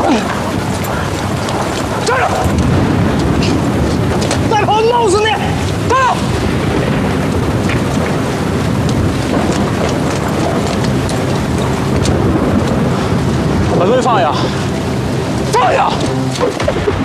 站住！再跑，弄死你！站住！把东西放下，放下！